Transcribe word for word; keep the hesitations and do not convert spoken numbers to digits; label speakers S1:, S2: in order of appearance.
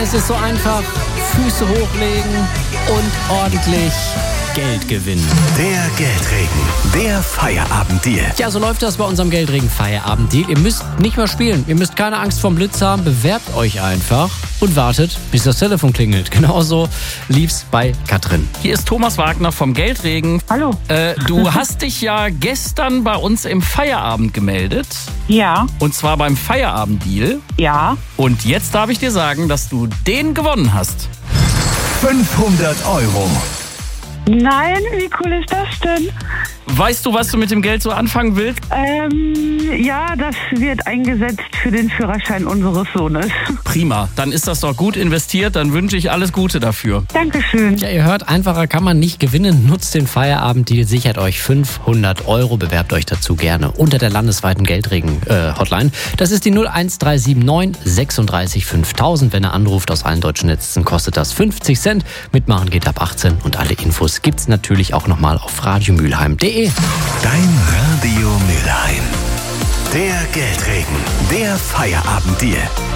S1: Es ist so einfach. Füße hochlegen und ordentlich Geld gewinnen.
S2: Der Geldregen, der Feierabenddeal.
S1: Ja, so läuft das bei unserem Geldregen-Feierabenddeal. Ihr müsst nicht mehr spielen. Ihr müsst keine Angst vorm Blitz haben. Bewerbt euch einfach und wartet, bis das Telefon klingelt. Genauso lief's bei Katrin.
S3: Hier ist Thomas Wagner vom Geldregen.
S4: Hallo.
S3: Äh, du hast dich ja gestern bei uns im Feierabend gemeldet.
S4: Ja.
S3: Und zwar beim Feierabenddeal.
S4: Ja.
S3: Und jetzt darf ich dir sagen, dass du den gewonnen hast.
S2: fünfhundert Euro.
S4: Nein, wie cool ist das denn?
S3: Weißt du, was du mit dem Geld so anfangen willst?
S4: Ähm, ja, das wird eingesetzt für den Führerschein unseres Sohnes.
S3: Prima, dann ist das doch gut investiert. Dann wünsche ich alles Gute dafür.
S4: Dankeschön.
S1: Ja, ihr hört, einfacher kann man nicht gewinnen. Nutzt den Feierabenddeal, sichert euch fünfhundert Euro. Bewerbt euch dazu gerne unter der landesweiten Geldregen-Hotline. Das ist die null eins drei sieben neun sechsunddreißig fünftausend. Wenn ihr anruft aus allen deutschen Netzen, kostet das fünfzig Cent. Mitmachen geht ab achtzehn und alle Infos gibt's natürlich auch nochmal auf radiomülheim punkt de.
S2: Dein Radio Mülheim. Der Geldregen, der Feierabenddeal.